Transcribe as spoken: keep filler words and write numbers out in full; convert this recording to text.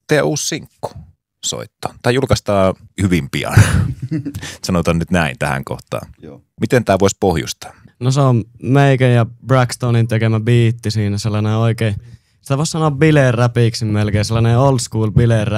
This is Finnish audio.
teidän uusi sinkku soittaa? Tai julkaistaan hyvin pian. Sanotaan nyt näin tähän kohtaan. Joo. Miten tää voisi pohjustaa? No se on meikän ja Braxtonin tekemä biitti siinä, sellainen oikein, sitä voisi sanoa bileen räpiksi melkein, sellainen old school bileen